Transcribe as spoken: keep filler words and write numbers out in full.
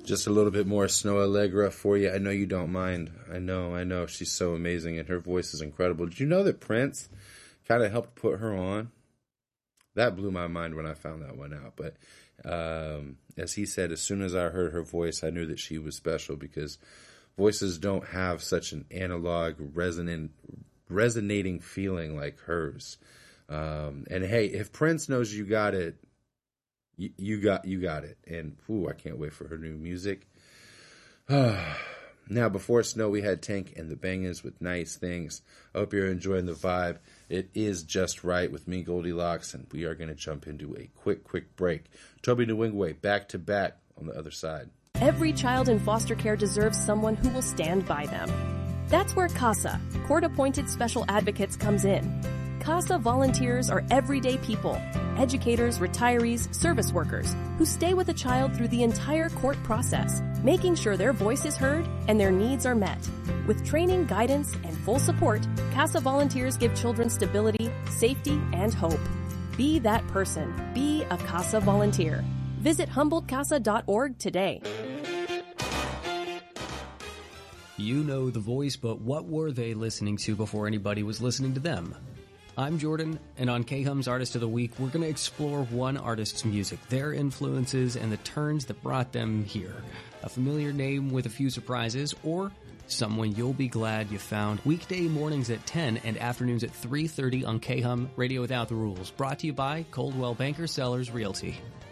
Just a little bit more Snow Allegra for you. I know you don't mind. I know, I know. She's so amazing, and her voice is incredible. Did you know that Prince kind of helped put her on? That blew my mind when I found that one out. But um, as he said, as soon as I heard her voice, I knew that she was special, because voices don't have such an analog, resonant, resonating feeling like hers. Um, and hey, if Prince knows you got it, You, you got you got it. And ooh, I can't wait for her new music. Now, before Snow, we had Tank and the Bangers with Nice Things. I hope you're enjoying the vibe. It is Just Right with me, Goldilocks, and we are going to jump into a quick, quick break. Toby Nwigwe, back to back on the other side. Every child in foster care deserves someone who will stand by them. That's where CASA, court-appointed special advocates, comes in. CASA volunteers are everyday people, educators, retirees, service workers, who stay with a child through the entire court process, making sure their voice is heard and their needs are met. With training, guidance, and full support, CASA volunteers give children stability, safety, and hope. Be that person. Be a CASA volunteer. Visit humboldt casa dot org today. You know The Voice, but what were they listening to before anybody was listening to them? I'm Jordan, and on K-Hum's Artist of the Week, we're going to explore one artist's music, their influences, and the turns that brought them here. A familiar name with a few surprises, or someone you'll be glad you found. Weekday mornings at ten and afternoons at three thirty on K-Hum, Radio Without the Rules. Brought to you by Coldwell Banker Sellers Realty.